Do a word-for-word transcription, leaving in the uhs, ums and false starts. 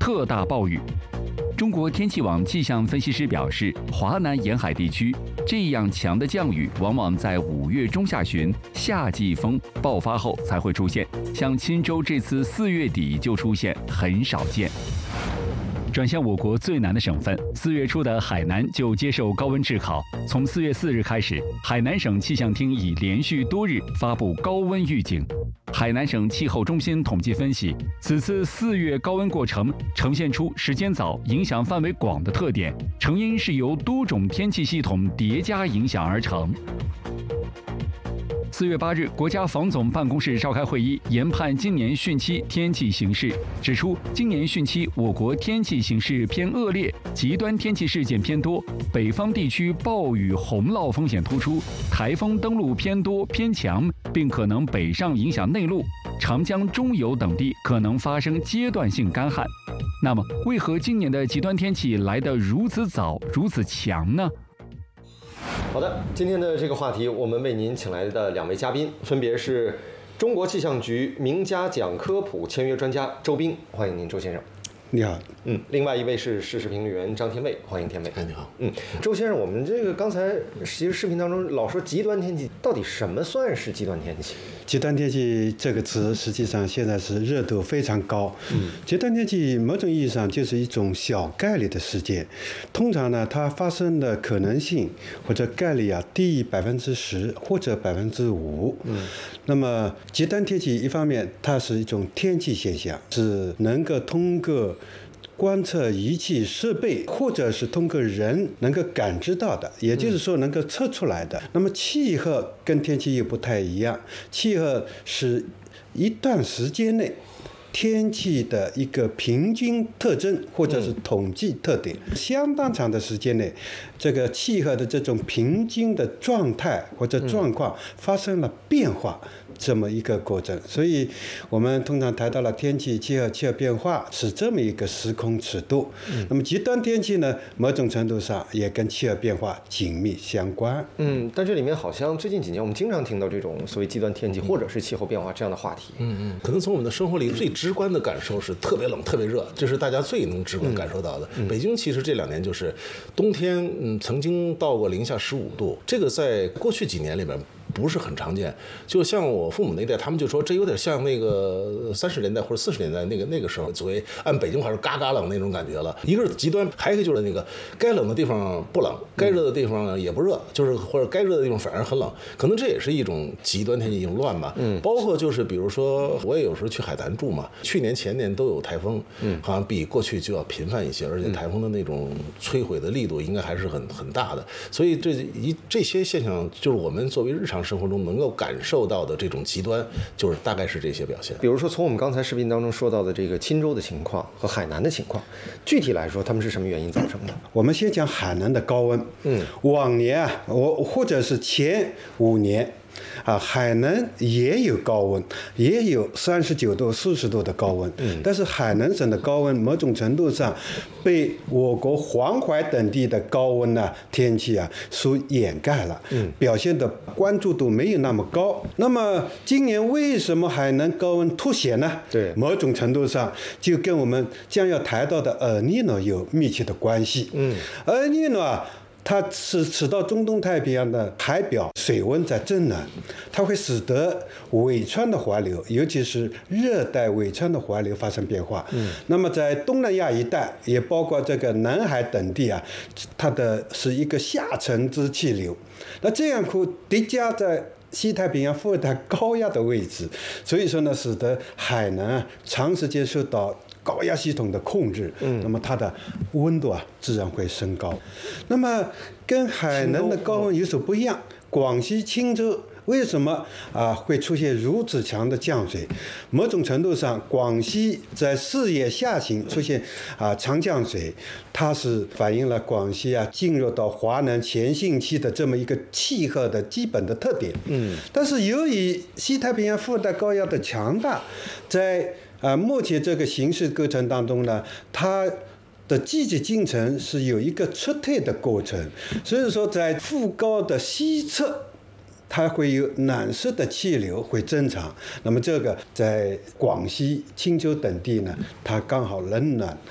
特大暴雨。中国天气网气象分析师表示，华南沿海地区这样强的降雨，往往在五月中下旬夏季风爆发后才会出现，像钦州这次四月底就出现，很少见。转向我国最南的省份，四月初的海南就接受高温炙烤。从四月四日开始，海南省气象厅已连续多日发布高温预警。海南省气候中心统计分析，此次四月高温过程呈现出时间早、影响范围广的特点，成因是由多种天气系统叠加影响而成。四月八日，国家防总办公室召开会议，研判今年汛期天气形势，指出今年汛期我国天气形势偏恶劣，极端天气事件偏多，北方地区暴雨洪涝风险突出，台风登陆偏多偏强，并可能北上影响内陆，长江中游等地可能发生阶段性干旱。那么，为何今年的极端天气来得如此早、如此强呢？ 好的，今天的这个话题，我们为您请来的两位嘉宾，分别是中国气象局名嘉奖科普签约专家周斌，欢迎您，周先生。 你好。 嗯，另外一位是时事评论员张天卫，欢迎天卫。 哎，你好。 嗯，周先生，我们这个刚才其实视频当中老说极端天气，到底什么算是极端天气？ 极端天气这个词实际上现在是热度非常高。嗯，极端天气某种意义上就是一种小概率的事件，通常呢，它发生的可能性或者概率啊低于百分之十或者百分之五。嗯，那么极端天气一方面它是一种天气现象，是能够通过观测仪器设备或者是通过人能够感知到的，也就是说能够测出来的。嗯、那么气候跟天气又不太一样，气候是一段时间内天气的一个平均特征或者是统计特点，嗯、相当长的时间内，这个气候的这种平均的状态或者状况发生了变化。这么一个过程，所以我们通常谈到了天气、气候、气候变化是这么一个时空尺度。嗯、那么极端天气呢，某种程度上也跟气候变化紧密相关。 嗯，但这里面好像最近几年我们经常听到这种所谓极端天气或者是气候变化这样的话题。 嗯嗯，可能从我们的生活里最直观的感受是特别冷、特别热，这是大家最能直观感受到的。嗯、北京其实这两年就是冬天，嗯，曾经到过零下十五度，这个在过去几年里边不是很常见。就像我父母那代，他们就说这有点像那个三十年代或者四十年代那个那个时候，所谓按北京话是嘎嘎冷那种感觉了。一个是极端，还有一个就是那个该冷的地方不冷，该热的地方也不热，就是或者该热的地方反而很冷，可能这也是一种极端天气，一种乱吧。嗯，包括就是比如说，我也有时候去海南住嘛，去年前年都有台风，嗯，好像比过去就要频繁一些，而且台风的那种摧毁的力度应该还是很很大的。所以这一这些现象，就是我们作为日常生活中能够感受到的这种极端，就是大概是这些表现。 比如说从我们刚才视频当中说到的这个钦州的情况和海南的情况，具体来说他们是什么原因造成的？ 我们先讲海南的高温。嗯，往年啊，我或者是前五年啊，海南也有高温，也有三十九度、四十度的高温。嗯，但是海南省的高温某种程度上被我国黄淮等地的高温呢、啊、天气啊所掩盖了。嗯，表现的关注度没有那么高。那么今年为什么海南高温凸显呢？ 对， 某种程度上就跟我们将要谈到的厄尼诺有密切的关系。嗯，厄尼诺啊。它是使到中东太平洋的海表水温在增暖，它会使得尾川的环流，尤其是热带尾川的环流发生变化。嗯，那么在东南亚一带，也包括这个南海等地啊，它的是一个下沉之气流。那这样会叠加在西太平洋副热带高压的位置，所以说呢，使得海南啊长时间受到高压系统的控制，嗯，那么它的温度啊自然会升高。那么跟海南的高温有所不一样，广西钦州为什么啊会出现如此强的降水？某种程度上，广西在四月下旬出现啊强降水，它是反映了广西啊进入到华南前汛期的这么一个气候的基本的特点。嗯，但是由于西太平洋副热带高压的强大，在啊，目前这个形势过程当中呢，它的季节进程是有一个撤退的过程，所以说在副高的西侧，它会有暖湿的气流会增长。那么这个在广西钦州等地呢，它刚好冷暖